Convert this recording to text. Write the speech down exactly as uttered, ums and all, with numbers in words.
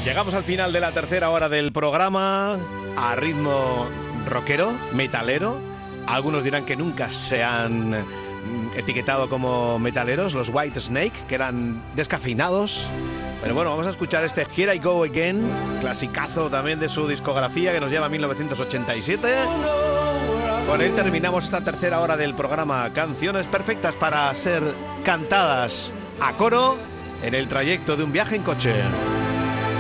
Llegamos al final de la tercera hora del programa a ritmo rockero, metalero. Algunos dirán que nunca se han etiquetado como metaleros, los White Snake, que eran descafeinados. Pero bueno, vamos a escuchar este Here I Go Again, clasicazo también de su discografía que nos lleva a mil novecientos ochenta y siete. Con él terminamos esta tercera hora del programa. Canciones perfectas para ser cantadas a coro en el trayecto de un viaje en coche.